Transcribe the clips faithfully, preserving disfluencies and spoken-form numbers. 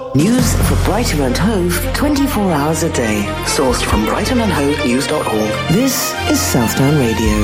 News for Brighton and Hove twenty-four hours a day. Sourced from brighton and hove news dot org. This is Southdown Radio.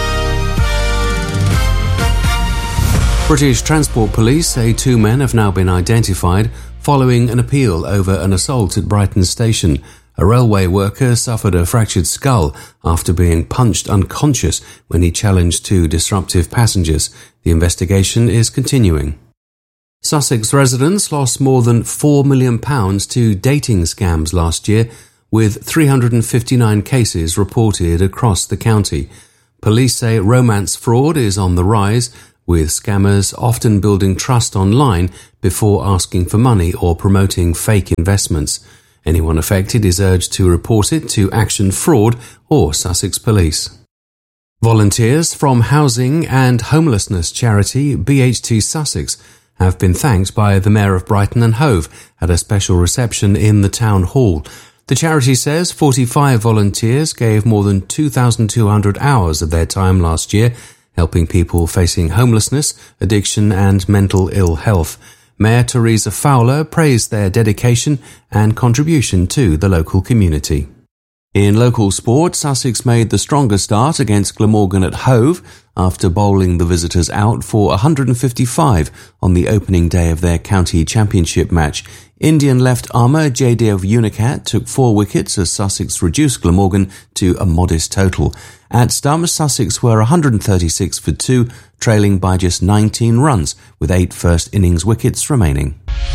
British Transport Police say two men have now been identified following an appeal over an assault at Brighton Station. A railway worker suffered a fractured skull after being punched unconscious when he challenged two disruptive passengers. The investigation is continuing. Sussex residents lost more than four million pounds to dating scams last year, with three hundred fifty-nine cases reported across the county. Police say romance fraud is on the rise, with scammers often building trust online before asking for money or promoting fake investments. Anyone affected is urged to report it to Action Fraud or Sussex Police. Volunteers from housing and homelessness charity B H T Sussex have been thanked by the Mayor of Brighton and Hove at a special reception in the Town Hall. The charity says forty-five volunteers gave more than two thousand two hundred hours of their time last year, helping people facing homelessness, addiction and mental ill health. Mayor Teresa Fowler praised their dedication and contribution to the local community. In local sport, Sussex made the stronger start against Glamorgan at Hove after bowling the visitors out for one hundred fifty-five on the opening day of their county championship match. Indian left-armer Jaydev Unicat took four wickets as Sussex reduced Glamorgan to a modest total. At stumps, Sussex were one hundred thirty-six for two, trailing by just nineteen runs, with eight first innings wickets remaining.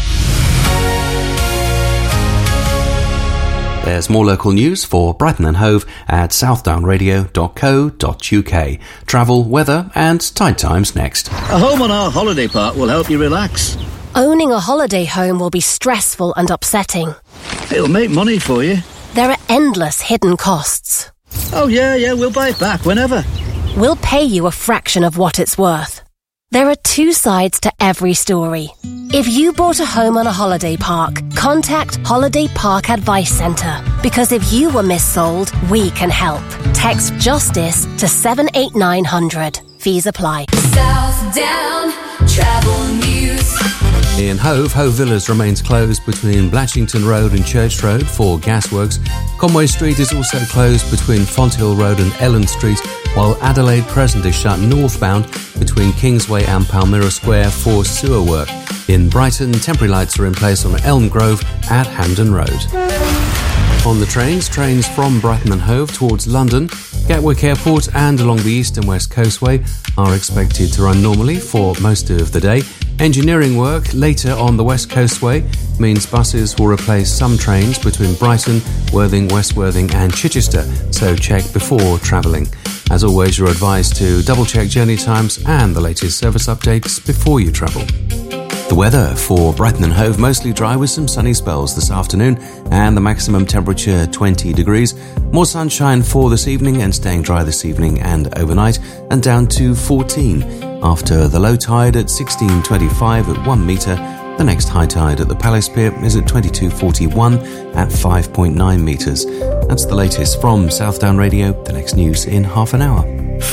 There's more local news for Brighton and Hove at southdown radio dot co dot uk. Travel, weather and tide times next. A home on our holiday park will help you relax. Owning a holiday home will be stressful and upsetting. It'll make money for you. There are endless hidden costs. Oh yeah, yeah, we'll buy it back whenever. We'll pay you a fraction of what it's worth. There are two sides to every story. If you bought a home on a holiday park, contact Holiday Park Advice Centre, because if you were missold, we can help. Text JUSTICE to seven eight nine hundred. Fees apply. Southdown Travel News. In Hove, Hove Villas remains closed between Blatchington Road and Church Road for gasworks. Conway Street is also closed between Fonthill Road and Ellen Street, while Adelaide Crescent is shut northbound between Kingsway and Palmyra Square for sewer work. In Brighton, temporary lights are in place on Elm Grove at Hampden Road. On the trains, trains from Brighton and Hove towards London, Gatwick Airport and along the east and west coastway are expected to run normally for most of the day. Engineering work later on the west coastway means buses will replace some trains between Brighton, Worthing, West Worthing and Chichester, so check before travelling. As always, you're advised to double-check journey times and the latest service updates before you travel. The weather for Brighton and Hove, mostly dry with some sunny spells this afternoon and the maximum temperature twenty degrees. More sunshine for this evening and staying dry this evening and overnight, and down to fourteen after the low tide at sixteen twenty-five at one metre. The next high tide at the Palace Pier is at twenty-two forty-one at five point nine metres. That's the latest from Southdown Radio. The next news in half an hour.